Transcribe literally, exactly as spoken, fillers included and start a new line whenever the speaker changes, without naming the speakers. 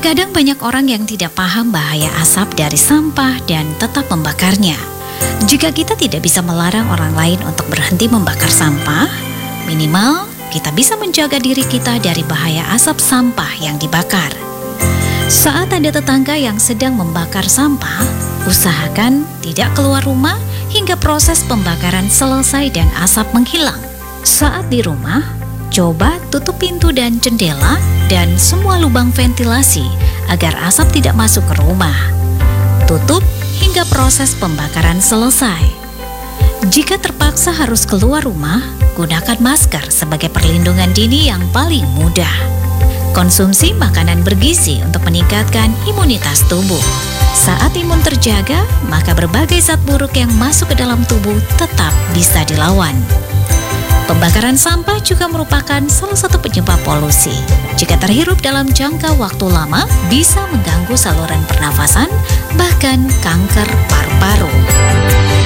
Terkadang banyak orang yang tidak paham bahaya asap dari sampah dan tetap membakarnya. Jika kita tidak bisa melarang orang lain untuk berhenti membakar sampah, minimal kita bisa menjaga diri kita dari bahaya asap sampah yang dibakar. Saat ada tetangga yang sedang membakar sampah, usahakan tidak keluar rumah hingga proses pembakaran selesai dan asap menghilang. Saat di rumah, coba tutup pintu dan jendela dan semua lubang ventilasi agar asap tidak masuk ke rumah. Tutup hingga proses pembakaran selesai. Jika terpaksa harus keluar rumah, gunakan masker sebagai perlindungan dini yang paling mudah. Konsumsi makanan bergizi untuk meningkatkan imunitas tubuh. Saat imun terjaga, maka berbagai zat buruk yang masuk ke dalam tubuh tetap bisa dilawan. Pembakaran sampah juga merupakan salah satu penyebab polusi. Jika terhirup dalam jangka waktu lama, bisa mengganggu saluran pernafasan, bahkan kanker paru.